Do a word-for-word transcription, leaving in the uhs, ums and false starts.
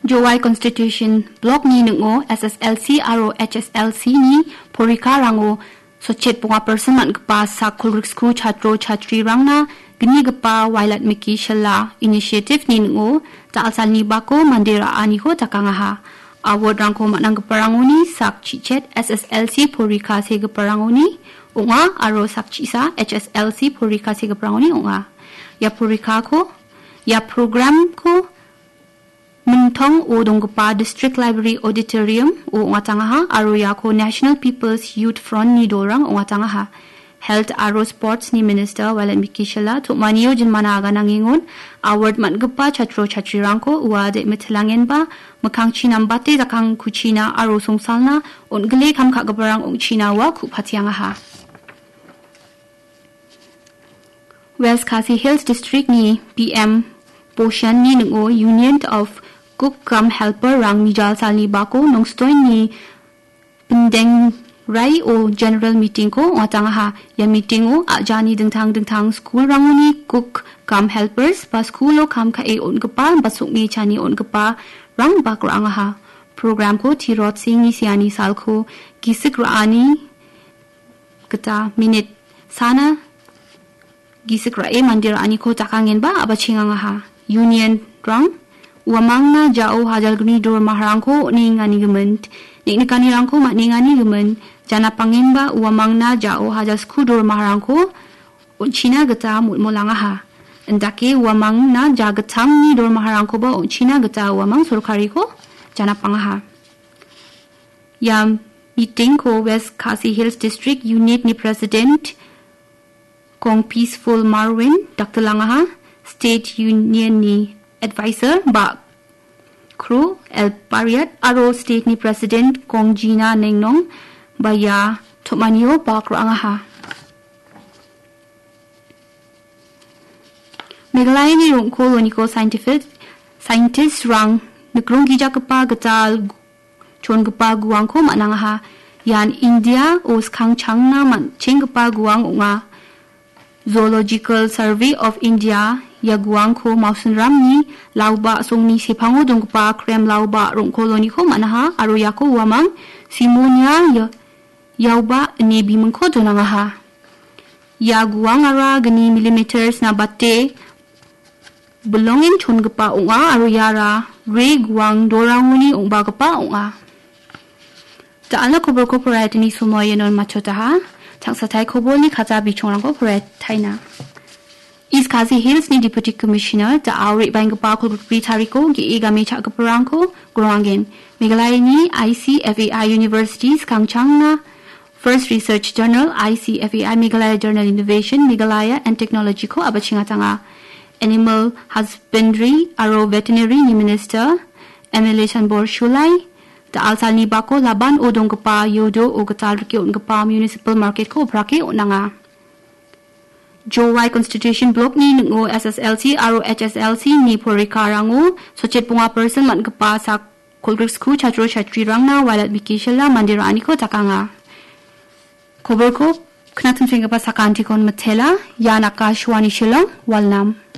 Jowai Constitution Block ni nengo S S L C aro H S L C ni porika rango sochet punga person man gpa sa kulrik school chatro chatri rangna gni gpa wailat miki shalla initiative ni nengo ta alsal ni bako mandira ani ho takanga ha award rangko manang gparangoni sak chichet S S L C porika se gparangoni unga aro sak chisa H S L C porika se gparangoni unga ya porika ko ya program ko Mentong o dongpa District Library Auditorium o ngatangaha aro yako National People's Youth Front ni dorang o ngatangaha Health aro Sports ni Minister Walan Mikishala to maniyo jin managa nangingon award man gpa chatro chatrirangko uade metlangen ba makang chinam bate dakang kuchina aro songsalna on gele kam kha gabarang ong china wa khu phatiangaha West Khasi Hills District ni P M Poshan ni ngo Union of Cook Come Helper rang mijal salni bako nong stoy ni pendeng rai o general meeting ko watang ha ya meeting o ajani dengtang dengtang school rangoni cook come helpers pa school o kam ka e on gapa basuk ni chani on gapa rang bak rang ha program ko thirot sing ni siani sal ko gisik raani kata minute sana gisik ra e mandir ani ko takangen ba abachinga ha union rang Wamangna jauh hajal guni dor maharangko ni ngani gemen ni nikani rangko mak ni ngani gemen jana pangimba wamangna jauh hajal sku dor maharangko uncina geta mut molanga ha endake wamangna jagatang ni dor maharangko ba uncina geta wamang surkari ko jana pangaha yam meeting ko West Khasi Hills District Unit ni President Kong Peaceful Marwin Doctor Langaha State Union ni Advisor ba Crew El Pariat aro state ni President Kong Gina Nengnong ba ya Tomanio ba Krangaha Meghalaya ni rong koloniko scientific scientist rang nagrong gija kapa gatal chon kapa guang ko manangaha yan India o skang changna man cheng kapa guang unga Zoological Survey of India ya guang ko mausun ramni lauba songni sepango dongpa krem lauba rong koloni ko manaha aro yako wamang simonia ya yauba ne bimang ko donangaha ya guang ara gani millimeters na batte belonging chon gapa unga aro yara re guang doranguni ongba gapa unga ta ala kobor corporate ni sumoy non machotaha changsatai kobol ni khaja bichongrang ko corporate thaina East Khasi Hills ni Deputy Commissioner da awri bangpa ko Ritariko gi igami cha kaprangko growangin Meghalaya ni I C F A I Universities Kangchangna First Research Journal I C F A I Meghalaya Journal Innovation Meghalaya and Technology ko abachingatanga Animal Husbandry aro Veterinary ni Minister Emilation Bor Shulai da alsal ni bako laban odong gapa yodo o gatal riki on gapa municipal market ko brake onanga Jowai Constitution Block ni nengo S S L C aro H S L C ni porikarango sochet punga person man gapa sa kulgrik school chatro chatri rangna walat mikishala mandira aniko takanga kober ko knatum singa pa sakanti kon matela yanaka shwani shilang walnam